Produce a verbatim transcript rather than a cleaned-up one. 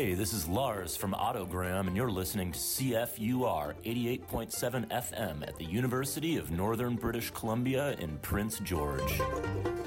Hey, this is Lars from Autogram, and you're listening to C F U R eighty-eight point seven F M at the University of Northern British Columbia in Prince George.